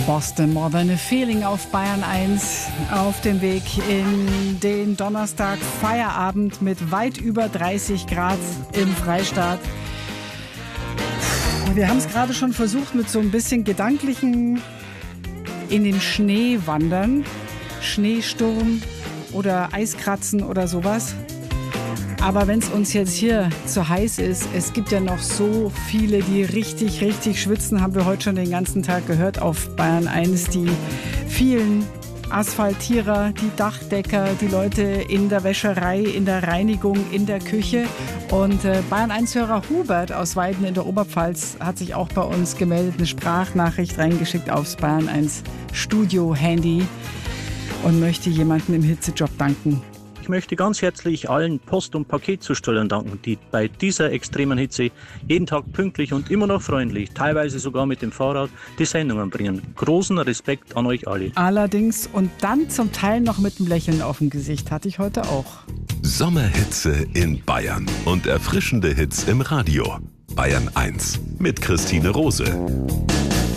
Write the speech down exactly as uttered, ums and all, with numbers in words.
Boston More Than a Feeling auf Bayern eins, auf dem Weg in den Donnerstag Feierabend mit weit über dreißig Grad im Freistaat. Wir haben es gerade schon versucht mit so ein bisschen gedanklichen in den Schnee wandern, Schneesturm oder Eiskratzen oder sowas. Aber wenn es uns jetzt hier zu heiß ist, es gibt ja noch so viele, die richtig, richtig schwitzen, haben wir heute schon den ganzen Tag gehört auf Bayern eins. Die vielen Asphaltierer, die Dachdecker, die Leute in der Wäscherei, in der Reinigung, in der Küche. Und äh, Bayern eins-Hörer Hubert aus Weiden in der Oberpfalz hat sich auch bei uns gemeldet, eine Sprachnachricht reingeschickt aufs Bayern eins Studio-Handy und möchte jemandem im Hitzejob danken. Ich möchte ganz herzlich allen Post- und Paketzustellern danken, die bei dieser extremen Hitze jeden Tag pünktlich und immer noch freundlich, teilweise sogar mit dem Fahrrad, die Sendungen bringen. Großen Respekt an euch alle. Allerdings und dann zum Teil noch mit einem Lächeln auf dem Gesicht hatte ich heute auch. Sommerhitze in Bayern und erfrischende Hits im Radio. Bayern eins mit Christine Rose.